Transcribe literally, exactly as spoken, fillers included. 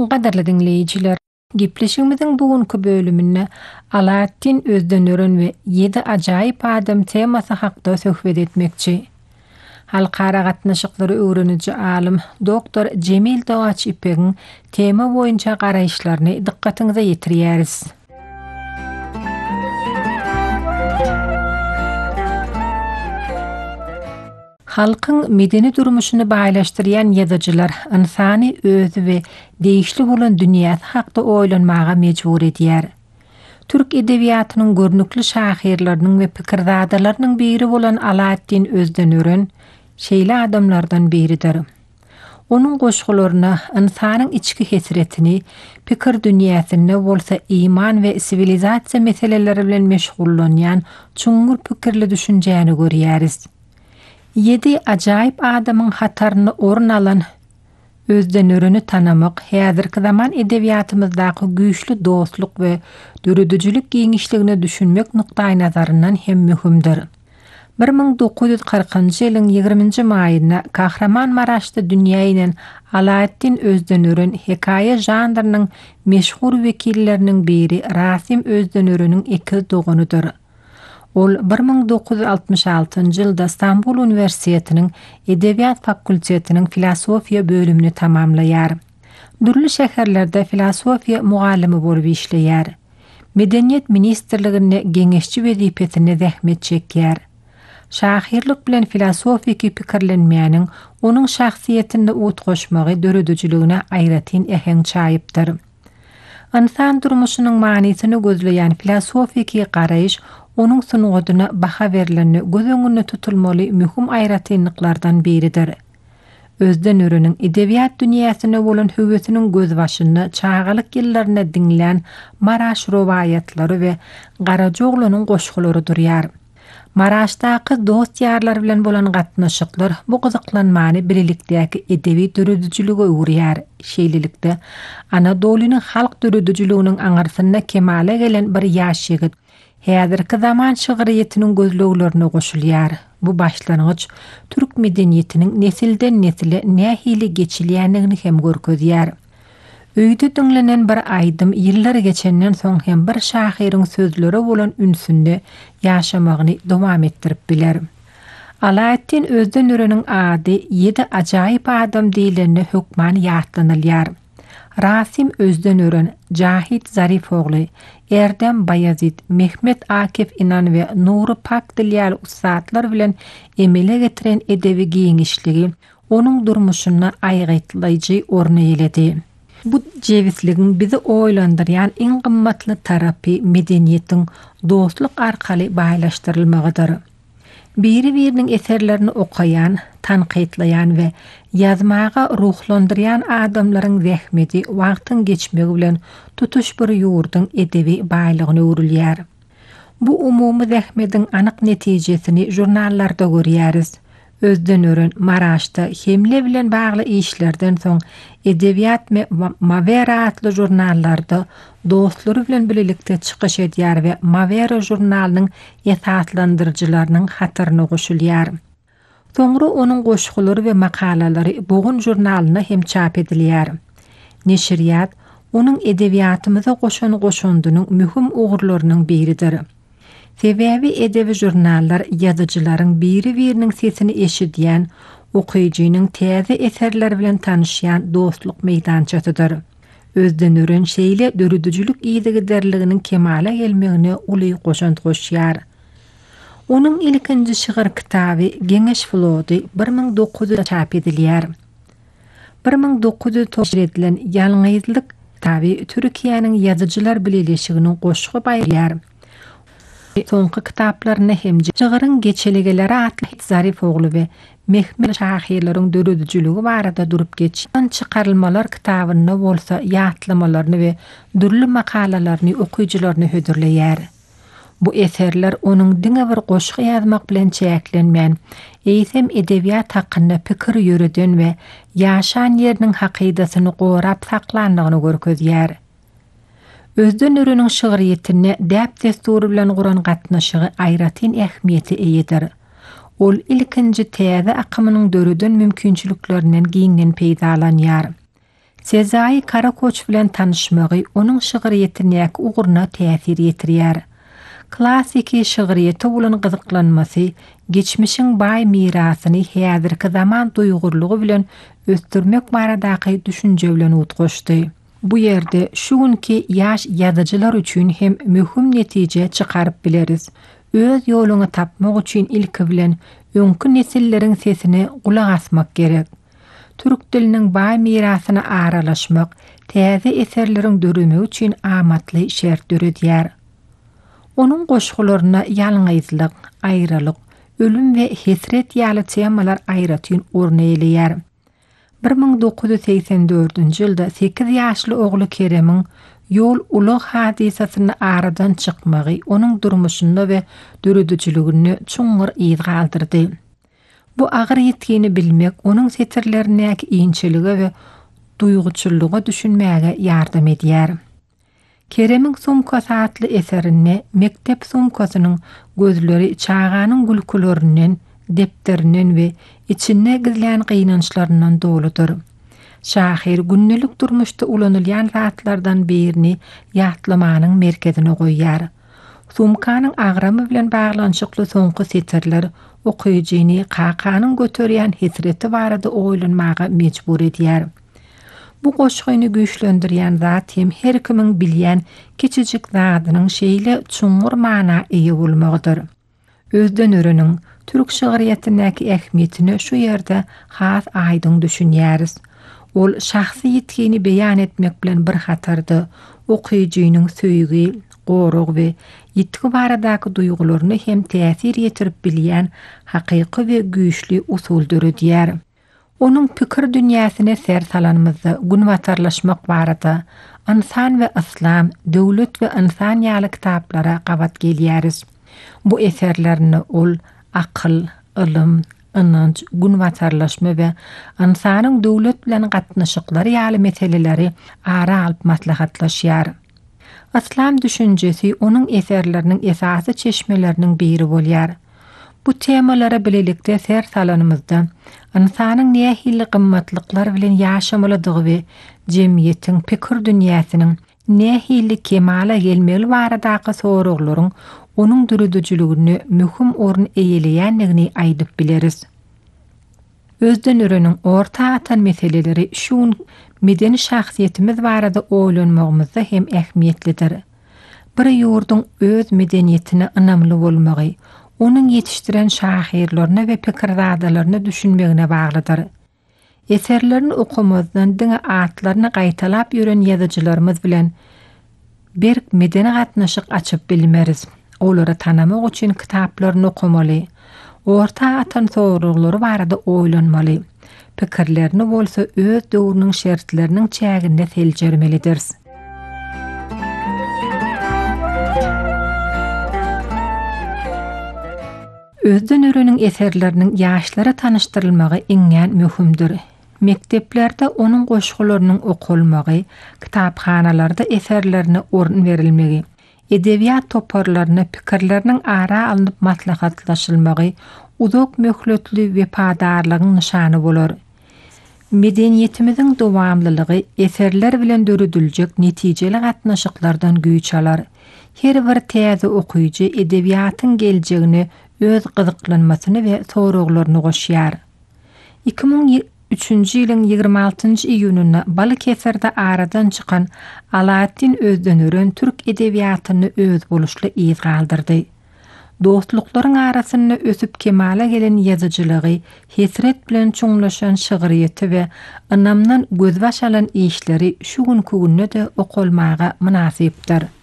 Gadarly dinleyijiler, gepleşigimiziň bugünkü bölüminde Alaeddin Özdenören we ýedi ajaýyp adam temasy hakda söhbet etmekçi. Halkara gatnaşyklary öwreniji alim doktor Cemil Dawaç İpek'iň tema boýunça garaýşlaryny dikkatiňize ýetirýäris. Halkyň medeni durmuşyny baýlaşdyrýan ýazyjylar insany özü we değişli bolan dünýäsi hakda oýlanmaga mejbur edýär. Türk edebiýatynyň görnükli şahirleriniň we pikirdadalarynyň biri bolan Alaeddin Özdenören şeýle adamlardan biridir. Onuň goşgularyna insanyň içki hesretini, pikir dünýäsinde bolsa iman we sivilizasiýa meseleleri bilen meşgullanýan çuňur pikirli düşünjäni görýäris. Ýedi ajaýyp adamyň hataryny orun alan Özdenören'i tanamak häzirki zaman edebiýatymyzdaky güýçli dostluk we dürüdüjülük giňişligini düşünmek nukdaý nazaryndan hem mühimdir. bir ming dokuz ýüz kırkynjy ýylyň ýygrimiňji maýynda Kahramanmaraşda dünýä inen Alaeddin Özdenören hekaýe janrynyň meşhur wekilleriniň biri Rasim Özdenören'iň iki dogunudyr. Ol bir ming dokuz ýüz altymyş altynjy ýylda Istanbul Üniversitetiniň Edebiýat fakultetiniň filosofiýa bölümini tamamlaýar. Dürli şäherlerde filosofiýa mugalimi bolup işleýär. Medeniýet ministrligine geňeşçi wezipesine zähmet çekýär. Şahirlik bilen filosofiki pikirlenmeýäniň onuň şahsiýetinde ut goşmagy dörüdüjüligine aýratyn äheň çaýypdyr. İnsan durmuşynyň manysyny gözleýän filosofiki garaýyş onuň sunugyna baha berileni göz öňünde tutulmaly mühim aýratynlyklardan biridir. Özdenören'iň edebiýat dünýäsine bolan höwesiniň gözbaşynda çağalyk ýyllaryna diňlen Maraş rowayatlary we Garajoglunyň goşgulary durýar. Maraşdaky dost ýarlar bilen bolan gatnaşyklar bu gyzyklanmany birilikdäki edebi dörüdüjülüge öwürýär. Şeýlelikde Anadolunyň halk dörüdüjüliginiň aňarsyna kemale gelen bir ýaş ýigit häzirki zaman şygyryetiniň gözleglerini goşulýar. Bu başlanyç türk medeniýetiniň nesilden nesile nähili geçilýänligini hem görkezýär. Öýde diňlenen bir aýdym ýyllar geçenden soň hem bir şahiriň sözleri bolan ünsünde ýaşamagyny dowam etdirip biler. Alaeddin Özdenören'iň ady ýedi ajaýyp adam diýilende hökman ýatlanylýar. Rasim Özdenören, Cahit Zarifogly, Erdem Bayazid, Mehmet Akif İnan we Nuri Pakdilýal ustadlar bilen emele getiren edebi giňişligi onuň durmuşyna aýgytlaýjy orny ýeledi. Bu jewisligiň bizi oýlandyrýan iň gymmatly tarapy medeniýetiň dostluk arkaly baýlaşdyrylmagydyr. Biri-biriniň eserlerini okayan, tanqidlayan we yazmaga ruhlandyrýan adamlaryň zähmeti wagtyň geçmegi bilen tutuş bir ýurdyň edebi baýlygyny öwrülýär. Bu umumy zähmetiň anyk netijesini jurnallarda görýäris. Özdenören Maraşda hemle bilen bagly işlerden soň Edebiýat me Mavera atly jurnallarda dostlary bilen birlikde çykyş edýär we Mavera jurnalynyň esaslandyrjylarynyň hatyryna goşulýar. Soňra onuň goşgulary we makalalary Bogun jurnalyna hem çap edilýär. Neşriyat onuň edebiýatymyza goşan goşandynyň mühim ugurlarynyň biridir. Sebebi edebi jurnallar ýazyjylaryň biri-biriniň sesini eşidýän, okuýjynyň täze eserleri bilen tanışýan dostluk meýdançasydyr. Özdenören şeýle dörüdüjülük ýygyderliginiň kemale gelmegine uly goşant goşýar. Onuň ilkinji şygyr kitaby Geňeş flody bir ming dokuz ýüzde çap edilýär. bir ming dokuz ýüz toğuz edilen ýalňyzlyk kitaby Türkiýanyň ýazyjylar bileşiginiň goşgy baýlar. Soňky kitaplaryny hem Jygyryň geçelegeleri atly Zarifogly we Mehmet şahirleriň dörüdüjüligi barada durup geçen çykarylmalar kitabyny bolsa ýatlamalarny we dürli makalalaryny okuýjylaryna hödürleýär. Bu eserler onuň diňe bir goşgy ýazmak bilen çäklenmän, eýsem edebiýat hakynda pikir ýöreden we ýaşan ýeriniň hakydasyny gorap saklandygyny görkezýär. Özdenören'iň şygyryetine däp destury bilen guran gatnaşygy aýratyn ähmiýeti eýedir. Ol ilkinji täze akymynyň dörüden mümkinçiliklerinden giňen peýdalanýar. Sezai Karakoç bilen tanışmagy onun şygyryetine ugurna täsir ýetirýär. Klassiki şygyryety bolan gyzyklanmasy geçmişiň baý mirasyny häzirki zaman duýgurlugy bilen östürmek baradaky düşünje bilen utgoşdy. Bu yerde şu günki yaş ýazyjylar üçin hem möhüm netije çykaryp bileriz. Öz ýoluny tapmak üçin ilki bilen öňkü nesilleriň sesine gulak asmak gerek. Türk diliniň baý mirasyna aralaşmak, täze eserleriň dörümi üçin amatly şert döredýär. Onun goşgularyna ýalňyzlyk, aýralyk, ölüm we hesret ýaly temalar aýratyn orna elýär. bir ming dokuz yüz seksen dördünji ýylda sekiz ýaşly ogly Keremiň ýol ulug hadisasyny aradan çykmagy onun durmuşunda we döredüçiligini çuňur ýyz galdyrdy. Bu agyr ýetkini bilmek onun setirlerindäki iňçiligi we duýguçylygy düşünmäge ýardam edýär. Keremiň Sumkasy adly eserini mektep sumkasynyň gözleri çağanyň gülkülerinden, depterinden we içinde gizlän gynançlaryndan doludur. Şahir günnelik durmuşda ulanylýan zatlardan birini ýatlamanyň merkezine goýýar. Sumkanyň agramy bilen baglanşykly soňky setirler okuyucini kakanyň göterýän hesreti barada oýlanmaga mejbur edýär. Bu goşgyny güýçlendirýän zat hem her kimiň bilýän kiçijik zadynyň şeýle çuňur mana eýe bolmagydyr. Özden örenin türk şygyryetindäki ähmiýetini şu ýerde has aýdyň düşünýäris. Ol şahsy ýetkini beýan etmek bilen bir hatardy. Okuyucinin söýgi, gorug we ýetki baradaky duýgularyny hem täsir ýetirip bilýän hakyky we güýçli usul döredýär. Onun pikir dünýäsine ser salanmazda günwatarlaşmak barada insan we islam, döwlet we insan ýaly kitaplara gawat gelýäris. Bu eserlerini ol akyl, ilm, inanç, günwatarlaşma we insanyň döwlet bilen gatnaşyklary ýaly meseleleri ara alyp maslahatlaşýar. İslam düşünjesi onun eserlerinin esasy çeşmelerinin biri bolýar. Bu temalara bilelikde ser salanymyzda insanyň nähili gymmatlyklar bilen ýaşamalydygy we jemgyýetiň pikir dünýäsiniň nähili kemala gelmeli baradaky soraklaryň onun dürüdüçiligini möhüm orun eýeleýänligini aýdyp bileriz. Özden örenin orta atan meseleleri şuň medeni şahsiýetimiz barada oýlanmagymyzda hem ähmiýetlidir. Bir ýurduň öz medeniýetine ynamly bolmagy, onun yetiştiren şahirlerini ve pikirzadalaryny düşünmegine baglydyr. Eserlerini okumazdan diňe atlaryny gaýtalap ýören ýazyjylarymyz bilen bir medeni gatnaşyk açyp bilmeriz. Olary tanamak üçin kitaplaryny okumaly, orta atan soraglary barada oýlanmaly, pikirlerini bolsa öz döwrüniň şertleriniň çäginde seljermelidir. Özden örenin eserlerinin yaşlara tanıştırılmağı iňňän möhümdir. Mekteplerde onun goşgularynyň okulmagy, kitapxanalarda eserlerine orun verilmegi, edebiýat toparlaryny pikirleriniň ara alınıp maslahatlaşylmagy uzak möhletli wepadarlygyň nişany bolar. Medeniýetimiziň dowamlylygy eserler bilen dörüdiljek netijeli gatnaşyklardan güýç alar. Her bir täze okuyucu edebiýatyň geljegini öz gyzyklanmasyny we soraklaryny goşýar. iki ming üçünji ýylyň ýygrimi altynjy iýununda Balıkesirde aradan çykan Alaeddin Özdönörün türk edebiýatyny öz boluşly ýyz galdyrdy. Dostluklaryň arasyny ösüp kemala gelen ýazyjylygy, hesret bilen çuňlaşan şygyryety we ynamdan gözbaş alan işleri şu günki günde de okulmaga münasipdir.